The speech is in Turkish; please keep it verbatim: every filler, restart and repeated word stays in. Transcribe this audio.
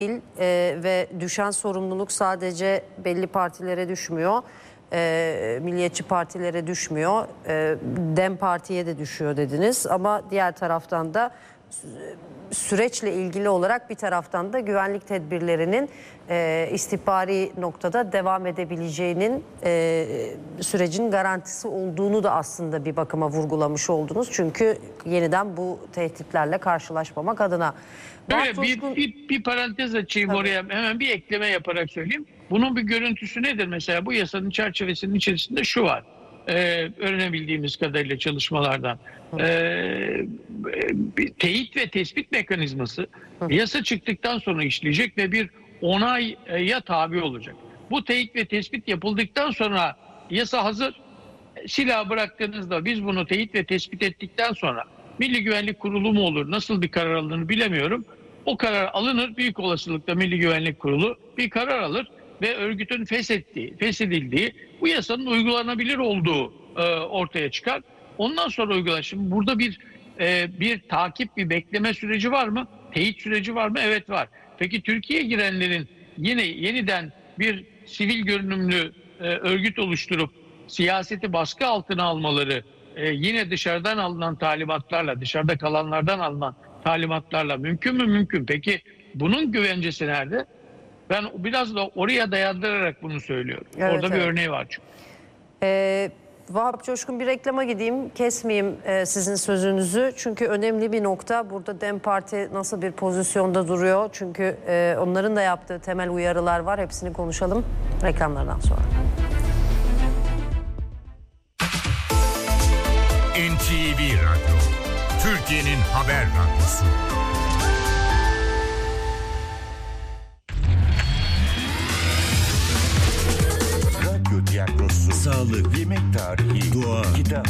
değil e, ve düşen sorumluluk sadece belli partilere düşmüyor. E, milliyetçi partilere düşmüyor. E, Dem Parti'ye de düşüyor dediniz. Ama diğer taraftan da süreçle ilgili olarak bir taraftan da güvenlik tedbirlerinin e, istihbari noktada devam edebileceğinin e, sürecin garantisi olduğunu da aslında bir bakıma vurgulamış oldunuz. Çünkü yeniden bu tehditlerle karşılaşmamak adına. Öyle bir, bir, bir parantez açayım. Tabii. Oraya hemen bir ekleme yaparak söyleyeyim. Bunun bir görüntüsü nedir mesela? Bu yasanın çerçevesinin içerisinde şu var. Ee, öğrenebildiğimiz kadarıyla çalışmalardan. Ee, teyit ve tespit mekanizması yasa çıktıktan sonra işleyecek ve bir onaya tabi olacak. Bu teyit ve tespit yapıldıktan sonra yasa hazır. Silah bıraktığınızda biz bunu teyit ve tespit ettikten sonra Milli Güvenlik Kurulu mu olur, nasıl bir karar alınır bilemiyorum. O karar alınır, büyük olasılıkla Milli Güvenlik Kurulu bir karar alır ve örgütün feshettiği, feshedildiği, bu yasanın uygulanabilir olduğu e, ortaya çıkar. Ondan sonra uygulanır. Şimdi burada bir e, bir takip, bir bekleme süreci var mı? Teyit süreci var mı? Evet var. Peki Türkiye'ye girenlerin yine yeniden bir sivil görünümlü e, örgüt oluşturup siyaseti baskı altına almaları, e, yine dışarıdan alınan talimatlarla, dışarıda kalanlardan alınan talimatlarla mümkün mü? Mümkün. Peki bunun güvencesi nerede? Ben biraz da oraya dayandırarak bunu söylüyorum. Evet, orada evet. bir örneği var çünkü. Ee, Vahap Coşkun, bir reklama gideyim. Kesmeyeyim e, sizin sözünüzü. Çünkü önemli bir nokta. Burada Dem Parti nasıl bir pozisyonda duruyor? Çünkü e, onların da yaptığı temel uyarılar var. Hepsini konuşalım reklamlardan sonra. N T V Radyo, Türkiye'nin haber radyosu. Radyo tiyatrosu, sağlık, yemek tarihi, doğa, kitap,